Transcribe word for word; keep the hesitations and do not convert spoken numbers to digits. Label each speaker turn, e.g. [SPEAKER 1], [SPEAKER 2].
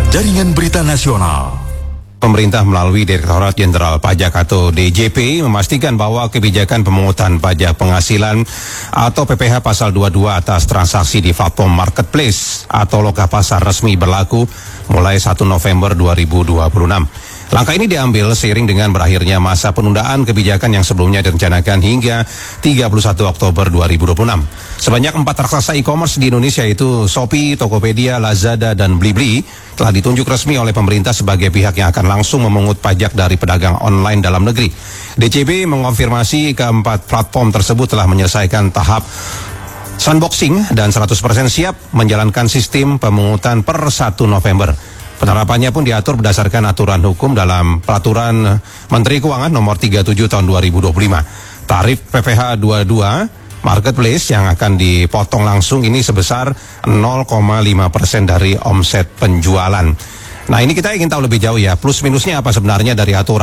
[SPEAKER 1] Jaringan Berita Nasional.
[SPEAKER 2] Pemerintah melalui Direktorat Jenderal Pajak atau D J P memastikan bahwa kebijakan pemungutan pajak penghasilan atau P P H pasal dua puluh dua atas transaksi di platform marketplace atau loka pasar resmi berlaku mulai satu November dua ribu dua puluh enam. Langkah ini diambil seiring dengan berakhirnya masa penundaan kebijakan yang sebelumnya direncanakan hingga tiga puluh satu Oktober dua ribu dua puluh enam. Sebanyak empat raksasa e-commerce di Indonesia yaitu Shopee, Tokopedia, Lazada, dan Blibli telah ditunjuk resmi oleh pemerintah sebagai pihak yang akan langsung memungut pajak dari pedagang online dalam negeri. D J B mengonfirmasi keempat platform tersebut telah menyelesaikan tahap sandboxing dan seratus persen siap menjalankan sistem pemungutan per satu November. Penerapannya pun diatur berdasarkan aturan hukum dalam Peraturan Menteri Keuangan nomor tiga puluh tujuh tahun dua ribu dua puluh lima. Tarif P P H dua puluh dua marketplace yang akan dipotong langsung ini sebesar nol koma lima persen dari omset penjualan. Nah, ini kita ingin tahu lebih jauh ya, plus minusnya apa sebenarnya dari aturan